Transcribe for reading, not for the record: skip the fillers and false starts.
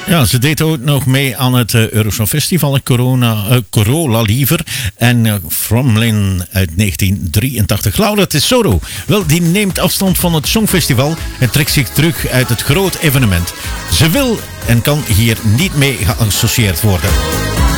Ja, ze deed ook nog mee aan het Eurosong Festival, Corolla liever. En Fromlin uit 1983. Laura Tesoro, wel, die neemt afstand van het Songfestival en trekt zich terug uit het groot evenement. Ze wil en kan hier niet mee geassocieerd worden.